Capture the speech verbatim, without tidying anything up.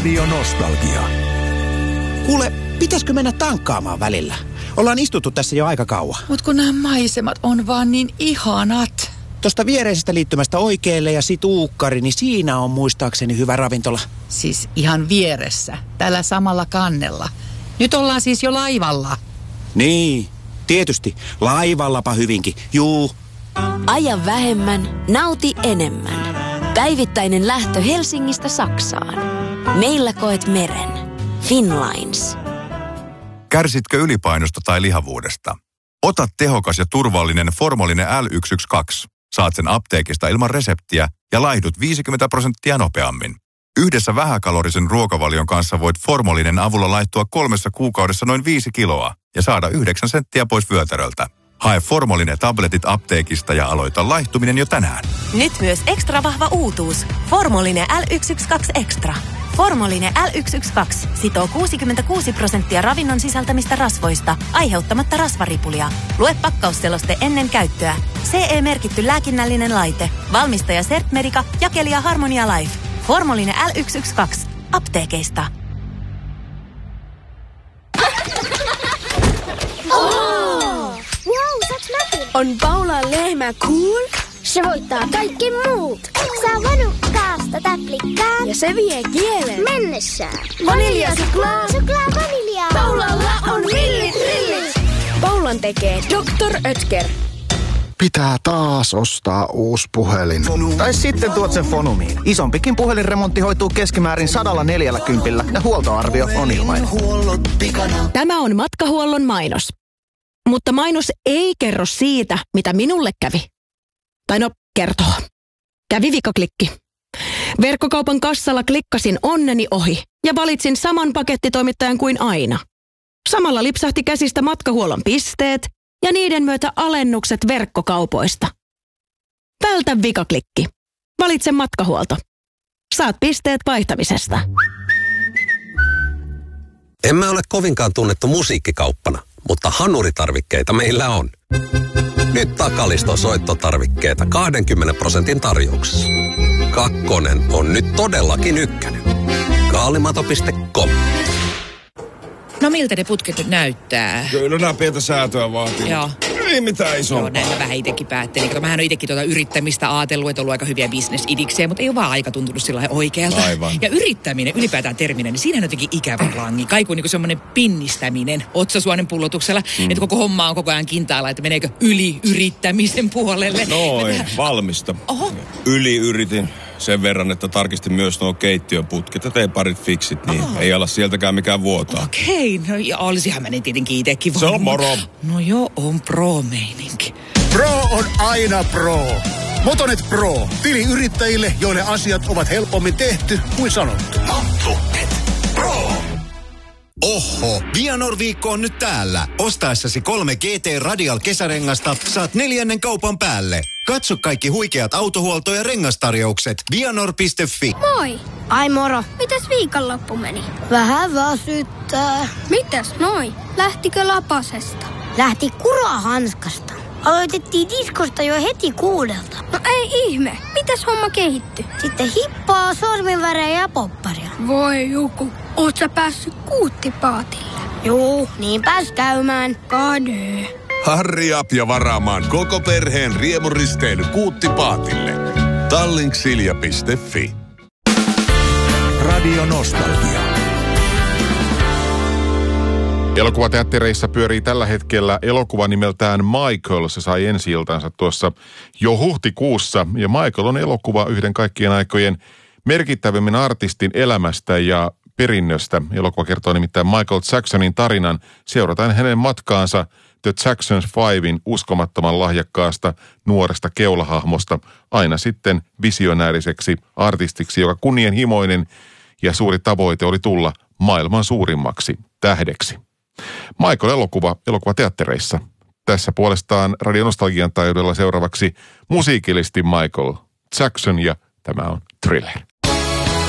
Radio Nostalgia. Kuule, pitäisikö mennä tankkaamaan välillä? Ollaan istuttu tässä jo aika kauan. Mut kun nämä maisemat on vaan niin ihanat. Tuosta viereisestä liittymästä oikealle ja sit uukkari, niin siinä on muistaakseni hyvä ravintola. Siis ihan vieressä, tällä samalla kannella. Nyt ollaan siis jo laivalla. Niin, tietysti. Laivallapa hyvinkin, juu. Aja vähemmän, nauti enemmän. Päivittäinen lähtö Helsingistä Saksaan. Meillä koet meren. Finnlines. Kärsitkö ylipainosta tai lihavuudesta? Ota tehokas ja turvallinen Formolinen L yksi yksi kaksi. Saat sen apteekista ilman reseptiä ja laihdut viisikymmentä prosenttia nopeammin. Yhdessä vähäkalorisen ruokavalion kanssa voit Formolinen avulla laihtua kolmessa kuukaudessa noin viisi kiloa ja saada yhdeksän senttiä pois vyötäröltä. Hae Formolinen tabletit apteekista ja aloita laihtuminen jo tänään. Nyt myös ekstra vahva uutuus. Formolinen L yksi yksi kaksi Extra. Formolinen L yksi yksi kaksi sitoo kuusikymmentäkuusi prosenttia ravinnon sisältämistä rasvoista, aiheuttamatta rasvaripulia. Lue pakkausseloste ennen käyttöä. C E-merkitty lääkinnällinen laite. Valmistaja Sertmedica, jakelija Harmonia Life. Formolinen L yksi yksi kaksi. Apteekeista. On Paulan lehmä cool? Se voittaa kaikki muut. Saa vanukkaasta täplikkaan. Ja se vie kielen mennessään. Vanilja suklaa. Suklaa vaniljaa. Paulalla on millit rillit. Paulan tekee doktor Oetker. Pitää taas ostaa uusi puhelin. Tai sitten tuot sen Fonumiin. Isompikin puhelinremontti hoituu keskimäärin sadalla neljälläkympillä ja huoltoarvio on ilmainen. Tämä on Matkahuollon mainos. Mutta mainos ei kerro siitä, mitä minulle kävi. Tai no, kertoo. Kävi vikaklikki. Verkkokaupan kassalla klikkasin onneni ohi ja valitsin saman pakettitoimittajan kuin aina. Samalla lipsahti käsistä Matkahuollon pisteet ja niiden myötä alennukset verkkokaupoista. Vältä vikaklikki. Valitse Matkahuolto. Saat pisteet vaihtamisesta. Emme ole kovinkaan tunnettu musiikkikauppana, mutta hanuritarvikkeita meillä on. Nyt Takaliston soittotarvikkeita kaksikymmentä prosentin tarjouksessa. Kakkonen on nyt todellakin ykkönen. Kaalimato piste com. No miltä ne putket nyt näyttää? Kyllä nämä pientä säätöä vaatii. Joo. Ei mitään isompaa. Joo, näin mä vähän itsekin päättelin. Kato, mähän on itsekin tuota yrittämistä ajatellut, että on ollut aika hyviä bisnesidiksejä, mutta ei ole vaan aika tuntunut sillä lailla oikealta. Aivan. Ja yrittäminen, ylipäätään terminä, niin siinähän on jotenkin ikävä langi. Kaiku on niin semmoinen pinnistäminen otsasuonen pullotuksella, mm. että koko homma on koko ajan kintaalla, että meneekö yli yrittämisen puolelle. Noin, valmista. Oho. Yli yritin sen verran, että tarkistin myös nuo keittiöputket ja tein parit fiksit, niin oh. ei ala sieltäkään mikään vuotaa. Okei, okay, no ja olisihan mä niin tietenkin itsekin Se on moro. No joo, on pro-meininki. Pro on aina pro. Motonet Pro. Tili yrittäjille, joille asiat ovat helpommin tehty kuin sanottu. Motonet Pro. Oho, Vianor-viikko on nyt täällä. Ostaessasi kolme G T Radial kesärengasta saat neljännen kaupan päälle. Katso kaikki huikeat autohuolto- ja rengastarjoukset. Vianor piste fi. Moi! Ai moro. Mitäs viikonloppu meni? Vähän väsyttää. Mitäs noi? Lähtikö lapasesta? Lähti kurahanskasta. Aloitettiin diskosta jo heti kuudelta. No ei ihme. Mitäs homma kehittyi? Sitten hippaa, sormivärejä ja popparia. Voi joku. Oot sä päässyt kuuttipaatille? Juu, niin pääs käymään. Kade. Harri up ja varaamaan koko perheen riemuristeily Kuuttipaatille. Tallinksilja piste fi. Radio Nostalgia. Elokuvateattereissa pyörii tällä hetkellä elokuva nimeltään Michael. Se sai ensi-iltansa tuossa jo huhtikuussa. Ja Michael on elokuva yhden kaikkien aikojen merkittävimmin artistin elämästä ja perinnöstä. Elokuva kertoo nimittäin Michael Jacksonin tarinan. Seurataan hänen matkaansa The Jacksons Fivein uskomattoman lahjakkaasta nuoresta keulahahmosta aina sitten visionääriseksi artistiksi, joka kunnianhimoinen ja suuri tavoite oli tulla maailman suurimmaksi tähdeksi. Michael-elokuva elokuvateattereissa. Tässä puolestaan Radio Nostalgian taajuudella seuraavaksi musiikillisesti Michael Jackson ja tämä on Thriller.